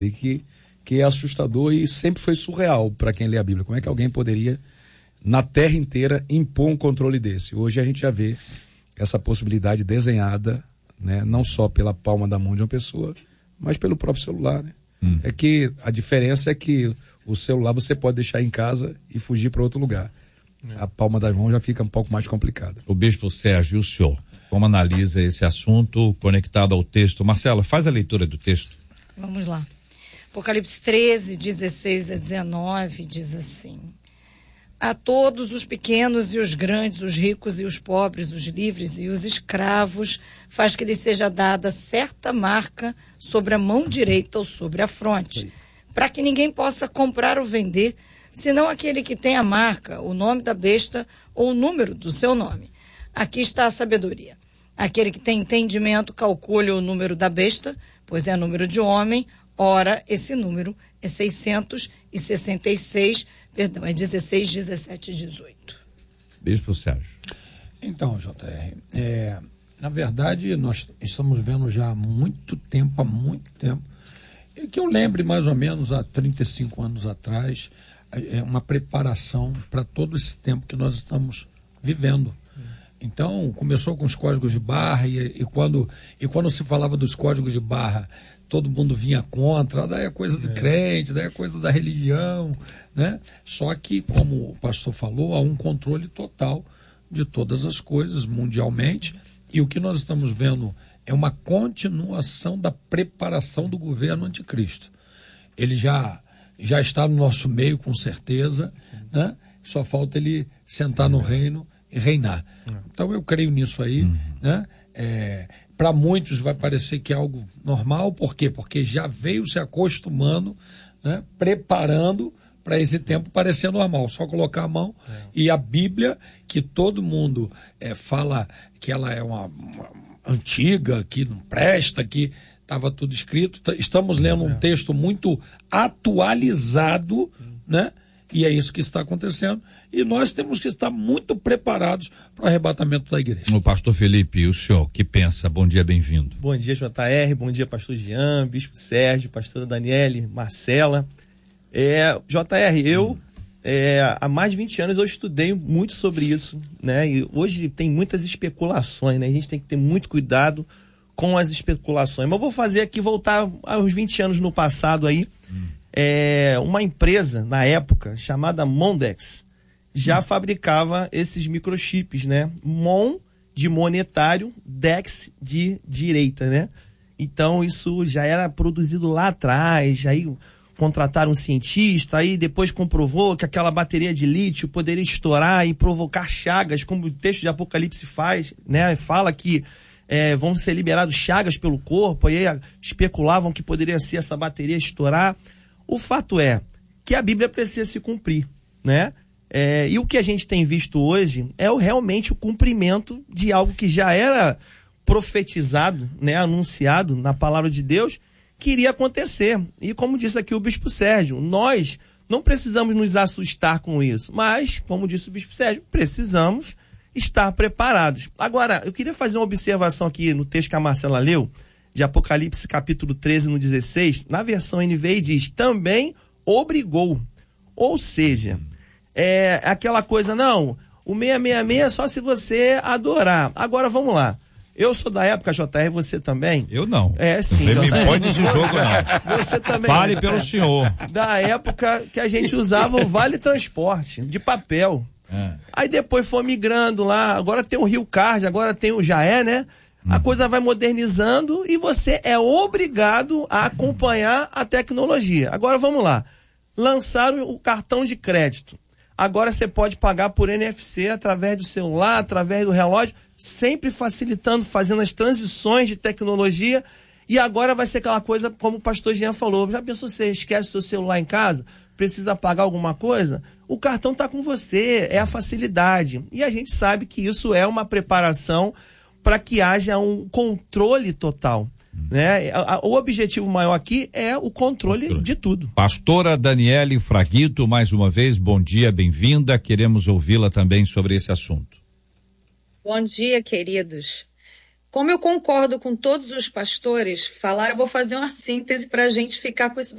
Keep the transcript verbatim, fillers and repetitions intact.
e que, que é assustador e sempre foi surreal para quem lê a Bíblia. Como é que alguém poderia, na terra inteira, impor um controle desse? Hoje a gente já vê essa possibilidade desenhada, né, não só pela palma da mão de uma pessoa, mas pelo próprio celular, né? Hum. É que a diferença é que o celular você pode deixar em casa e fugir para outro lugar. É. A palma das mãos já fica um pouco mais complicada. O bispo Sérgio, e o senhor, como analisa esse assunto conectado ao texto? Marcela, faz a leitura do texto. Vamos lá. Apocalipse treze, dezesseis a dezenove diz assim: a todos os pequenos e os grandes, os ricos e os pobres, os livres e os escravos, faz que lhe seja dada certa marca sobre a mão direita ou sobre a fronte, para que ninguém possa comprar ou vender, senão aquele que tem a marca, o nome da besta ou o número do seu nome. Aqui está a sabedoria. Aquele que tem entendimento calcule o número da besta, pois é número de homem. Ora, esse número é seiscentos e sessenta e seis, perdão, é dezesseis, dezessete e dezoito. Bispo Sérgio. Então, J R, é, na verdade, nós estamos vendo já há muito tempo, há muito tempo, e que eu lembre mais ou menos há trinta e cinco anos atrás, é uma preparação para todo esse tempo que nós estamos vivendo. Então, começou com os códigos de barra, e, e, quando, e quando se falava dos códigos de barra, todo mundo vinha contra, daí é coisa do é. crente, daí é coisa da religião, né? Só que, como o pastor falou, há um controle total de todas as coisas mundialmente, e o que nós estamos vendo é uma continuação da preparação do governo anticristo. Ele já, já está no nosso meio, com certeza, né? Só falta ele sentar Sim, no é. reino e reinar. É. Então eu creio nisso aí, uhum. né? É, para muitos vai parecer que é algo normal, por quê? Porque já veio se acostumando, né? Preparando para esse tempo parecer normal, só colocar a mão. É. E a Bíblia, que todo mundo é, fala que ela é uma, uma antiga, que não presta, que estava tudo escrito, estamos lendo um texto muito atualizado, né? E é isso que está acontecendo. E nós temos que estar muito preparados para o arrebatamento da igreja. O pastor Felipe, o senhor que pensa? Bom dia, bem-vindo. Bom dia, J R, bom dia, pastor Jean, bispo Sérgio, pastora Daniele, Marcela. É, J R, eu, é, há mais de vinte anos eu estudei muito sobre isso, né? E hoje tem muitas especulações, né? A gente tem que ter muito cuidado com as especulações. Mas eu vou fazer aqui, voltar aos vinte anos no passado aí. Hum. É, uma empresa, na época, chamada Mondex, já hum. fabricava esses microchips, né? Mon de monetário, Dex de direita, né? Então isso já era produzido lá atrás, aí contrataram um cientista, aí depois comprovou que aquela bateria de lítio poderia estourar e provocar chagas, como o texto de Apocalipse faz, né? Fala que é, vão ser liberados chagas pelo corpo, aí especulavam que poderia ser essa bateria estourar. O fato é que a Bíblia precisa se cumprir, né? É, e o que a gente tem visto hoje é o, realmente o cumprimento de algo que já era profetizado, né? Anunciado na palavra de Deus, que iria acontecer. E como disse aqui o bispo Sérgio, nós não precisamos nos assustar com isso, mas, como disse o bispo Sérgio, precisamos estar preparados. Agora, eu queria fazer uma observação aqui no texto que a Marcela leu, de Apocalipse capítulo treze, no dezesseis, na versão N V I diz, também obrigou. Ou seja, é aquela coisa, não, o seiscentos e sessenta e seis é só se você adorar. Agora, vamos lá. Eu sou da época, J R, você também? Eu não. É, sim. Você me põe nesse jogo, não. Você também. Fale pelo senhor. Da época que a gente usava o Vale Transporte, de papel. É. Aí depois foi migrando lá, agora tem o Rio Card, agora tem o Já É, né? A coisa vai modernizando e você é obrigado a acompanhar a tecnologia. Agora vamos lá. Lançaram o cartão de crédito. Agora você pode pagar por N F C através do celular, através do relógio, sempre facilitando, fazendo as transições de tecnologia. E agora vai ser aquela coisa, como o pastor Jean falou, já pensou, você esquece o seu celular em casa, precisa pagar alguma coisa? O cartão está com você, é a facilidade. E a gente sabe que isso é uma preparação para que haja um controle total, né? O objetivo maior aqui é o controle, controle de tudo. Pastora Daniele Fraguito, mais uma vez, bom dia, bem-vinda, queremos ouvi-la também sobre esse assunto. Bom dia, queridos. Como eu concordo com todos os pastores que falaram, eu vou fazer uma síntese para a gente ficar com isso